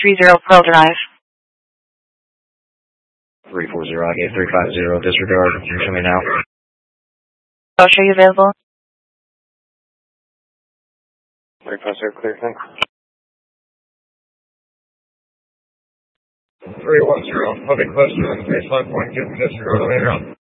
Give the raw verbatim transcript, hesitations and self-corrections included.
three zero Pearl Drive. three four zero, I gave three five zero, disregard. Can you show me now? I'll show you available. three five zero, clear, thanks. three one zero, moving close to the baseline point, get disregard later on.